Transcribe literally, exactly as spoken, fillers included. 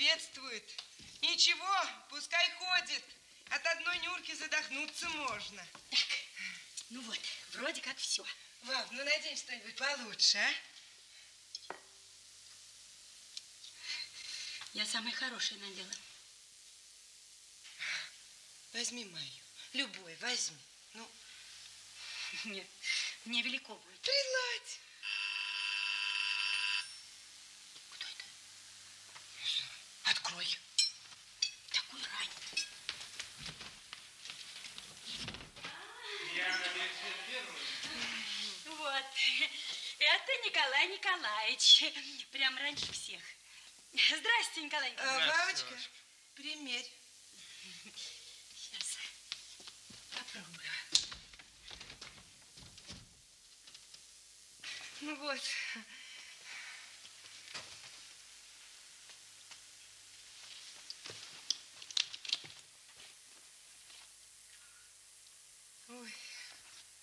ответствует. Ничего, пускай ходит. От одной Нюрки задохнуться можно. Так, ну вот, вроде как все. Вав, ну надень что-нибудь получше, а? Я самое хорошее надела. Возьми мою. Любой, возьми. Ну. Нет, мне велико будет. Приладь. Кто это? Открой. Такую рань. Я надеюсь, первый. Вот. Это Николай Николаевич. Прям раньше всех. Здрасте, Николай Николаевич. А, Вавочка, примерь. Сейчас. Попробую. Ну вот,